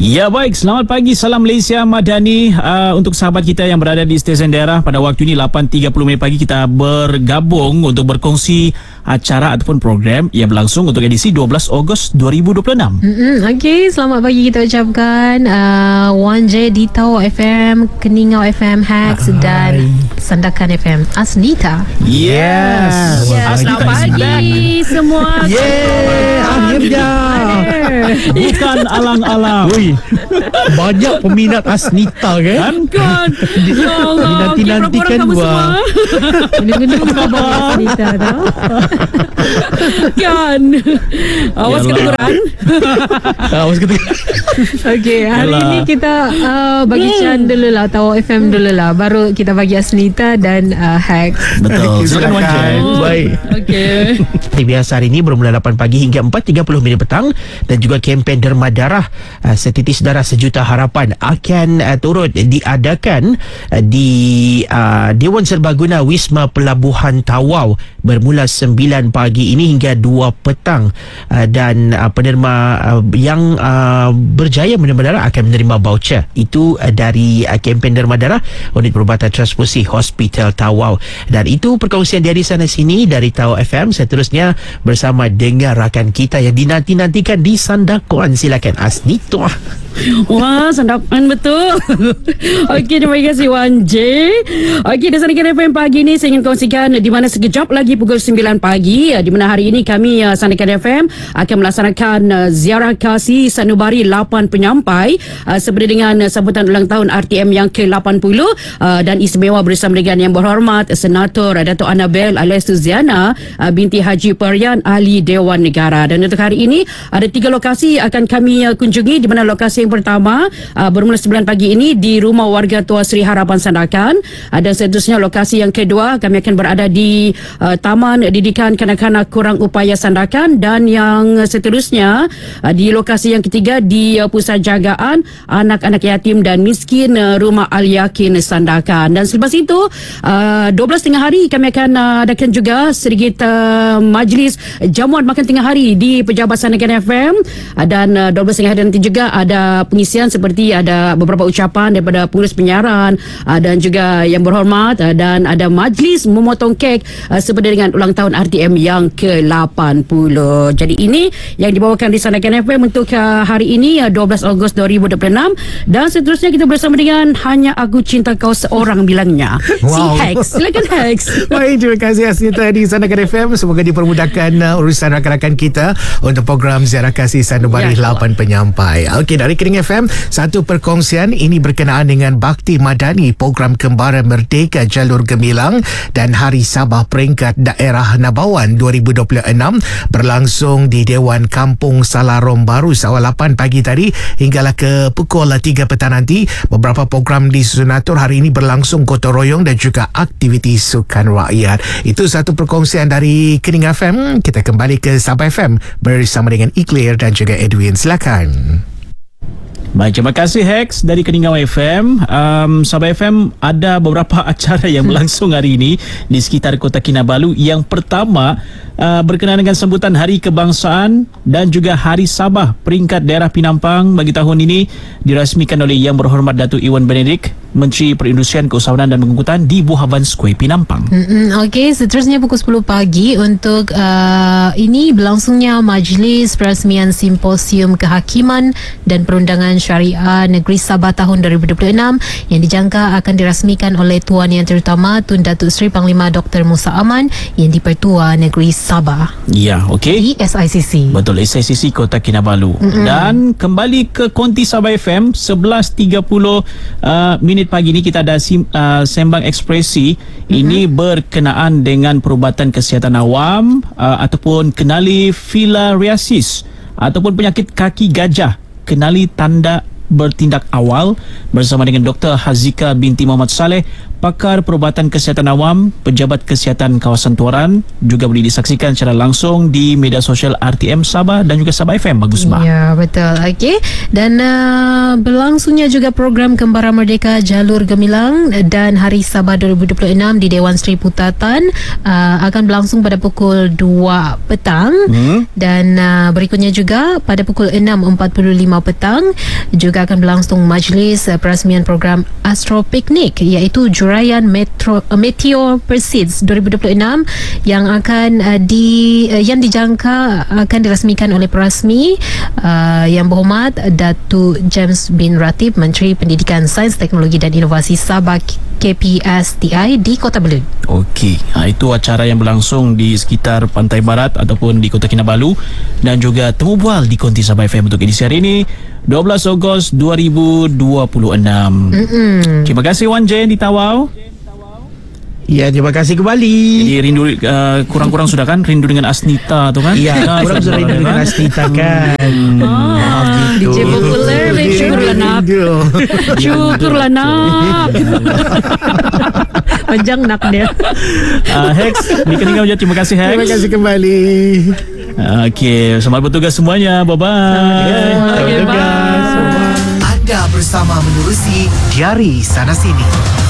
Ya baik, selamat pagi, salam Malaysia Madani. Untuk sahabat kita yang berada di stesen daerah, pada waktu ini 8.30 minit pagi kita bergabung untuk berkongsi acara ataupun program yang berlangsung untuk edisi 12 Ogos 2026. Okey, selamat pagi kita ucapkan 1J di Tau FM, Keningau FM Hex dan Sandakan FM Asnita. Yes. Selamat pagi semua. Akhirnya. Bukan alang-alang. Ui, banyak peminat Asnita kan? Kan. Ya Allah. Dinanti-nantikan semua. Guna-guna khabar Asnita tau. Kan. Awas kedengaran. Awas ketika. Okey, hari Yalah. ini kita bagi Chan dulu lah, Tau FM dulu lah. Baru kita bagi Asnita dan Hex. Betul. Silakan Wan Chen. Baik. Okey. Biasa hari ini bermula 8 pagi hingga 4.30 minit petang, dan juga kempen derma darah setitis darah sejuta harapan akan turut diadakan di Dewan Serbaguna Wisma Pelabuhan Tawau bermula 9 pagi ini hingga 2 petang, dan penerima yang berjaya menerima darah akan menerima voucher itu dari kempen derma darah Unit Perubatan Transfusi Hospital Tawau. Dan itu perkongsian dari sana sini dari Tau FM. Seterusnya bersama dengan rakan kita yang dinanti-nantikan di Sandakan. Silakan Asnita. Wah, sandakan betul. Okey, terima kasih Wan J. Okey, di Sandakan FM pagi ni saya ingin kongsikan di mana sekejap lagi pukul 9 pagi, di mana hari ini kami Sandakan FM akan melaksanakan ziarah kasih sanubari 8 penyampai seperti dengan sambutan ulang tahun RTM yang ke-80 dan istimewa bersama dengan Yang Berhormat Senator Dato' Annabel alias Suziana binti Haji Perian Ahli Dewan Negara. Dan untuk hari ini ada 3 lokasi akan kami kunjungi, di mana lokasi yang pertama bermula 9 pagi ini di Rumah Warga Tua Sri Harapan Sandakan, dan seterusnya lokasi yang kedua kami akan berada di Taman Didikan Kanak-kanak Kurang Upaya Sandakan, dan yang seterusnya di lokasi yang ketiga di Pusat Jagaan Anak-anak Yatim dan Miskin Rumah Al-Yakin Sandakan. Dan selepas itu 12 tengah hari kami akan adakan juga sedikit majlis jamuan makan tengah hari di Pejabat Sandakan FM, dan 12 tengah hari nanti juga ada pengisian seperti ada beberapa ucapan daripada pengurus penyiaran dan juga Yang Berhormat, dan ada majlis memotong kek seperti dengan ulang tahun RTM yang ke-80. Jadi ini yang dibawakan di Sandakan FM untuk hari ini 12 Ogos 2026, dan seterusnya kita bersama dengan Hanya Aku Cinta Kau Seorang bilangnya. Wow. Si Hex. Silakan Hex. Baik, terima kasih Asnita di Sandakan FM. Semoga dipermudahkan urusan rakan-rakan kita untuk program Ziarah Kasih Sanubari Ya, 8 penyampai. Okey, dari Kering FM, satu perkongsian ini berkenaan dengan Bakti Madani, program Kembara Merdeka Jalur Gemilang dan Hari Sabah Peringkat Daerah Nabawan 2026 berlangsung di Dewan Kampung Salarom Baru awal 8 pagi tadi hinggalah ke pukul 3 petang nanti. Beberapa program disusun atur hari ini berlangsung gotong royong dan juga aktiviti sukan rakyat. Itu satu perkongsian dari Kening FM. Kita kembali ke Sabah FM bersama dengan Eclair dan juga Edwin. Silakan. Baik, terima kasih Hex dari Keningau FM. Sabah FM ada beberapa acara yang berlangsung hari ini di sekitar Kota Kinabalu. Yang pertama berkenaan dengan sambutan Hari Kebangsaan dan juga Hari Sabah Peringkat Daerah Penampang bagi tahun ini dirasmikan oleh Yang Berhormat Datuk Iwan Benedict, Menteri Perindustrian, Keusahawanan dan Pengangkutan di Buhaban Square Penampang. Okey, seterusnya pukul 10 pagi untuk ini berlangsungnya Majlis Perasmian Simposium Kehakiman dan Perundangan Syariah Negeri Sabah tahun 2026 yang dijangka akan dirasmikan oleh Tuan Yang Terutama Tun Datuk Seri Panglima Dr. Musa Aman yang di-Pertua Negeri Sabah. Ya, okey. Di SICC. Betul, SICC Kota Kinabalu. Dan kembali ke Konti Sabah FM 11.30 minit pagi ni kita ada sembang ekspresi. Ini berkenaan dengan perubatan kesihatan awam ataupun kenali filariasis ataupun penyakit kaki gajah. Kenali tanda bertindak awal bersama dengan Dr. Hazika binti Muhammad Saleh, pakar perubatan kesihatan awam, pejabat kesihatan kawasan Tuaran. Juga boleh disaksikan secara langsung di media sosial RTM Sabah dan juga Sabah FM. Bagus bah. Ya, betul. Okey. Dan berlangsungnya juga program Kembara Merdeka Jalur Gemilang dan Hari Sabah 2026 di Dewan Seri Putatan akan berlangsung pada pukul 2 petang. Dan berikutnya juga pada pukul 6.45 petang juga akan berlangsung majlis perasmian program Astro Picnic, iaitu Juraian Meteor Perseeds 2026 yang akan yang dijangka akan dirasmikan oleh perasmi yang berhormat Datuk James bin Ratib, Menteri Pendidikan, Sains, Teknologi dan Inovasi Sabah KPSTI di Kota Belud. Okey, itu acara yang berlangsung di sekitar Pantai Barat ataupun di Kota Kinabalu, dan juga temu bual di Konti Sabah FM untuk edisi hari ini 12 Ogos 2026. Terima kasih Wan Jen di Tawau. Ya, terima kasih kembali. Jadi rindu kurang-kurang sudah kan rindu dengan Asnita tu kan? Ya, kurang sudah rindu dengan Astita kan. DJ popular, syukurlah nak. Syukurlah nak. Panjang nak dia. Hex, di Keningau je. Terima kasih Hex. Terima kasih kembali. Okey, selamat bertugas semuanya. Bye-bye. Okay, bye. Anda bersama menerusi Diari Sana Sini.